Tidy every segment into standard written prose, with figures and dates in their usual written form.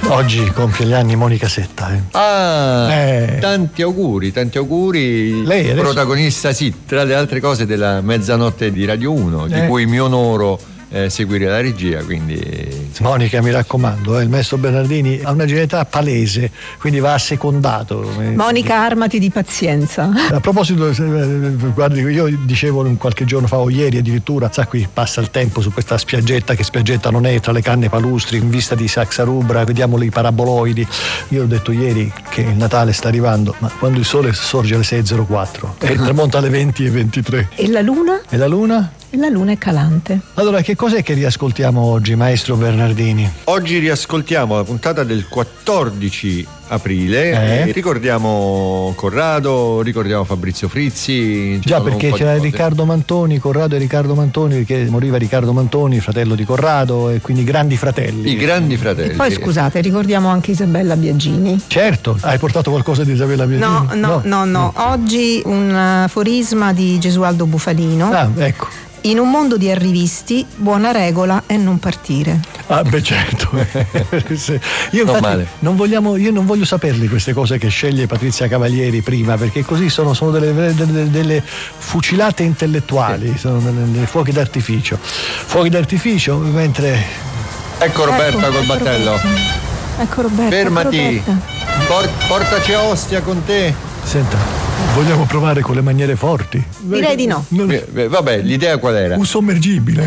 Oggi compie gli anni Monica Setta. Tanti auguri. Lei adesso... protagonista, sì, tra le altre cose, della Mezzanotte di Radio 1, di cui mi onoro seguire la regia, quindi Monica, mi raccomando, il maestro Bernardini ha una genialità palese, quindi va assecondato. Monica, armati di pazienza. A proposito, guardi, io dicevo qualche giorno fa o ieri addirittura, sa, qui passa il tempo su questa spiaggetta, che spiaggetta non è, tra le canne palustri in vista di Saxa Rubra, vediamo i paraboloidi. Io ho detto ieri che il Natale sta arrivando, ma quando il sole sorge alle 6:04 e tramonta alle 20:23. E la luna? E la luna? E la luna è calante. Allora, che cos'è che riascoltiamo oggi, maestro Bernardini? oggi riascoltiamo la puntata del 14 aprile e ricordiamo Corrado, ricordiamo Fabrizio Frizzi. Già, perché c'era Riccardo Mantoni, Corrado e Riccardo Mantoni, perché moriva Riccardo Mantoni, fratello di Corrado, e quindi grandi fratelli. I grandi fratelli. E poi scusate, ricordiamo anche Isabella Biagini. Certo, hai portato qualcosa di Isabella Biagini? No. Oggi un aforisma di Gesualdo Bufalino. Ah, ecco. In un mondo di arrivisti, buona regola è non partire. Ah, beh, certo. Io infatti non voglio saperle queste cose che sceglie Patrizia Cavalieri prima, perché così sono delle fucilate intellettuali, sono dei fuochi d'artificio. Mentre... Ecco Roberta col battello. Ecco Roberta. Fermati. Portaci a Ostia con te. Senta, vogliamo provare con le maniere forti? Direi di no. Vabbè, l'idea qual era? Un sommergibile.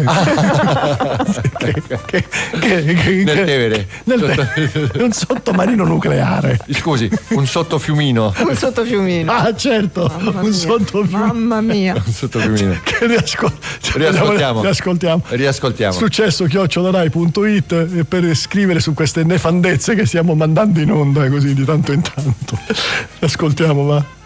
Nel Tevere. Un sottomarino nucleare. Scusi, un sottofiumino. Un sottofiumino. Ah, certo, un sottofiumino. Mamma mia. Un sottofiumino. Che Riascoltiamo. Successo@rai.it per scrivere su queste nefandezze che stiamo mandando in onda così di tanto in tanto. Ascoltiamo, va.